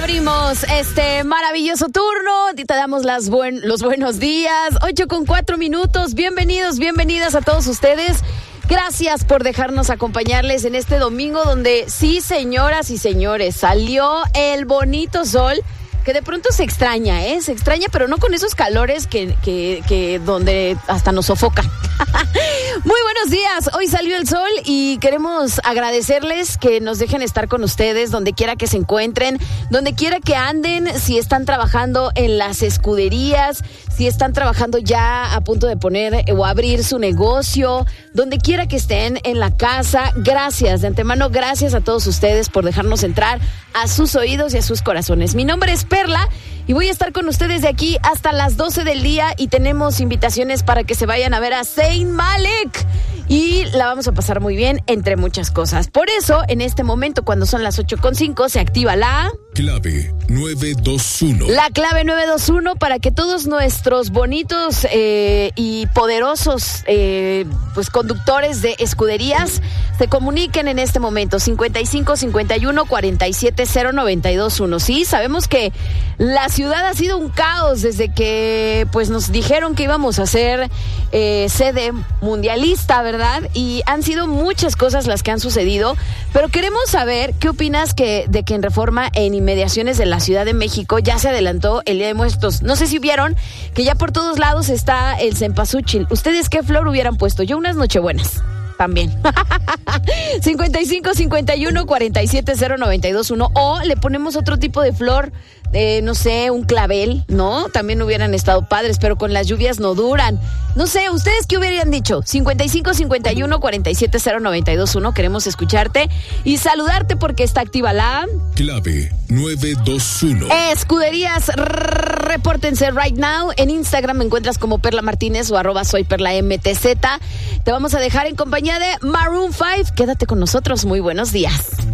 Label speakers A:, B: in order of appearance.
A: abrimos este maravilloso turno. Te damos los buenos días. 8:04. Bienvenidos, bienvenidas a todos ustedes. Gracias por dejarnos acompañarles en este domingo donde, sí, señoras y señores, salió el bonito sol. Que de pronto se extraña, pero no con esos calores que donde hasta nos sofoca. Muy buenos días, hoy salió el sol y queremos agradecerles que nos dejen estar con ustedes donde quiera que se encuentren, donde quiera que anden, si están trabajando en las escuderías, si están trabajando ya a punto de poner o abrir su negocio, donde quiera que estén en la casa. Gracias, de antemano, gracias a todos ustedes por dejarnos entrar a sus oídos y a sus corazones. Mi nombre es Perla y voy a estar con ustedes de aquí hasta las 12 del día y tenemos invitaciones para que se vayan a ver a Zayn Malik y la vamos a pasar muy bien, entre muchas cosas. Por eso, en este momento, cuando son las 8:05, se activa la
B: clave 921.
A: La clave 921 para que todos nuestros bonitos y poderosos pues conductores de escuderías se comuniquen en este momento. 55 51 47 0921. Sí, sabemos que la ciudad ha sido un caos desde que pues nos dijeron que íbamos a ser sede mundialista, ¿verdad? Y han sido muchas cosas las que han sucedido, pero queremos saber qué opinas de que en Reforma, en inmediaciones de la Ciudad de México, ya se adelantó el Día de Muertos. No sé si vieron que ya por todos lados está el cempasúchil. ¿Ustedes qué flor hubieran puesto? Yo unas nochebuenas. También. 55 51 47 0921. O le ponemos otro tipo de flor, no sé, un clavel, ¿no? También hubieran estado padres, pero con las lluvias no duran. No sé, ¿ustedes qué hubieran dicho? 55 51 47 0921. Queremos escucharte y saludarte porque está activa la
B: clave 921.
A: Escuderías, repórtense right now. En Instagram me encuentras como Perla Martínez o @soyperlamtz. Te vamos a dejar en compañía de Maroon 5. Quédate con nosotros. Muy buenos días.